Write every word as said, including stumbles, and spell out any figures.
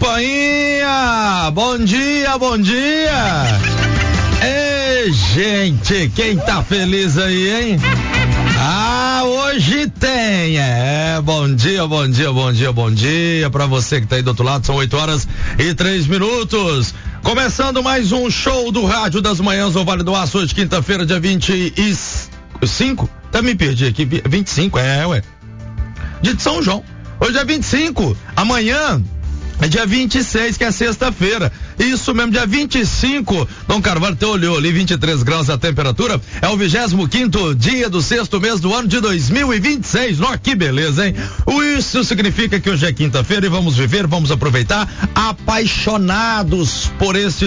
Joinha, bom dia, bom dia. Ei, gente, quem tá feliz aí, hein? Ah, hoje tem, é, bom dia, bom dia, bom dia, bom dia pra você que tá aí do outro lado, são oito horas e três minutos, começando mais um show do Rádio das Manhãs, o Vale do Aço, hoje quinta-feira, dia vinte e cinco, até me perdi aqui, vinte e cinco, é, ué, dia de São João, hoje é vinte e cinco, amanhã é dia vinte e seis, que é sexta-feira. Isso mesmo, dia vinte e cinco. Dom Carvalho até olhou ali, vinte e três graus a temperatura. É o vigésimo quinto dia do sexto mês do ano de dois mil e vinte e seis. Ó, que beleza, hein? Isso significa que hoje é quinta-feira e vamos viver, vamos aproveitar, apaixonados por esse